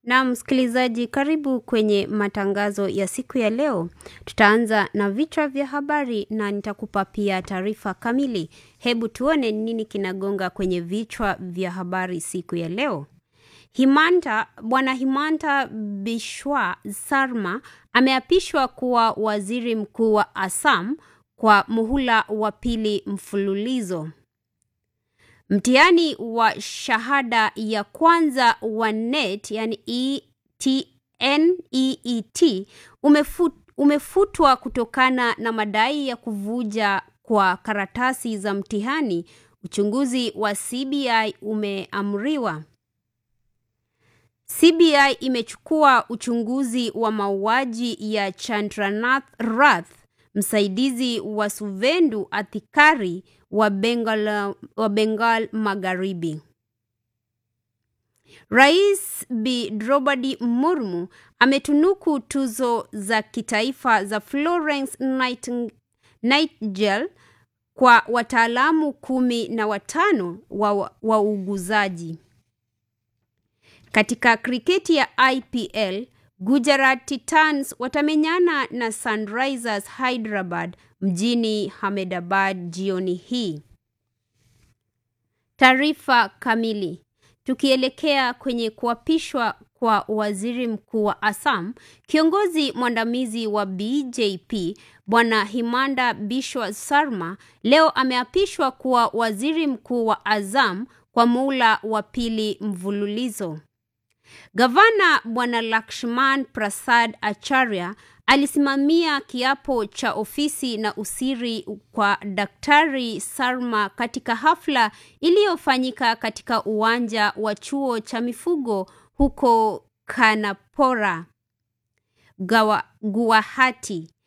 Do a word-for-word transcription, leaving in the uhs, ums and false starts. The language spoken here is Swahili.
Na msikilizaji, karibu kwenye matangazo ya siku ya leo. Tutaanza na vichwa vya habari na nitakupa pia taarifa kamili. Hebu tuone nini kinagonga kwenye vichwa vya habari siku ya leo. Himanta, Bwana Himanta Biswa Sarma ameapishwa kuwa waziri mkuu wa Assam kwa muhula wa pili mfululizo. Mtihani wa shahada ya kwanza wa NET, yani E T N E E T, umefut, umefutwa kutokana na madai ya kuvuja kwa karatasi za mtihani. Uchunguzi wa C B I umeamriwa. C B I imechukua uchunguzi wa mauaji ya Chandranath Rath, msaidizi wa Suvendu Athikari wa Bengal, wa Bengal Magharibi. Rais Bi Draupadi Murmu ametunuku tuzo za kitaifa za Florence Nightingale kwa wataalamu kumi na watano wa wauguzaji. Katika kriketi ya I P L, Gujarat Titans watamenyana na Sunrisers Hyderabad mjini Ahmedabad jioni hii. Taarifa kamili. Tukielekea kwenye kuapishwa kwa waziri mkuu wa Assam, kiongozi mwandamizi wa B J P Bwana Himanta Biswa Sarma leo ameapishwa kuwa waziri mkuu wa Assam kwa muhula wa pili mfululizo. Gavana Bwana Lakshman Prasad Acharya alisimamia kiapo cha ofisi na usiri kwa Daktari Sarma katika hafla iliyofanyika katika uwanja wa chuo cha mifugo huko Kanapora, Guwahati.